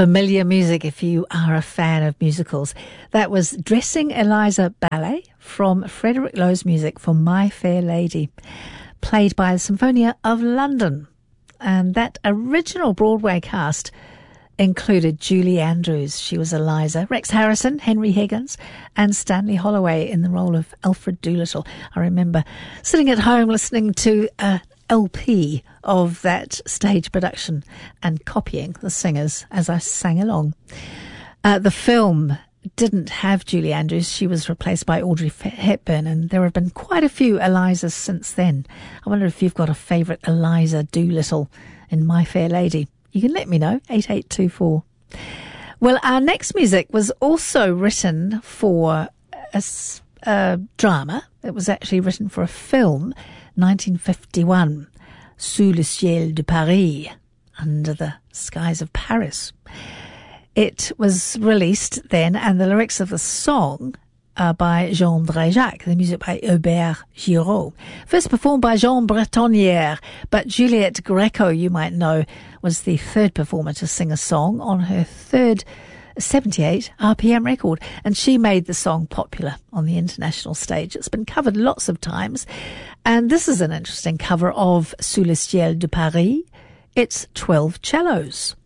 familiar music if you are a fan of musicals. That was Dressing Eliza Ballet from Frederick Lowe's music for My Fair Lady, played by the Symphonia of London. And that original Broadway cast included Julie Andrews, she was Eliza, Rex Harrison, Henry Higgins, and Stanley Holloway in the role of Alfred Doolittle. I remember sitting at home listening to a LP of that stage production and copying the singers as I sang along. The film didn't have Julie Andrews. She was replaced by Audrey Hepburn, and there have been quite a few Elizas since then. I wonder if you've got a favourite Eliza Doolittle in My Fair Lady. You can let me know, 8824. Well, our next music was also written for a drama. It was actually written for a film, 1951, Sous le ciel de Paris, Under the Skies of Paris. It was released then, and the lyrics of the song are by Jean Dréjac, the music by Hubert Giraud. First performed by Jean Bretonnière, but Juliette Greco, you might know, was the third performer to sing a song on her third 78 RPM record, and she made the song popular on the international stage. It's been covered lots of times, and this is an interesting cover of Sous le ciel de Paris. It's 12 cellos.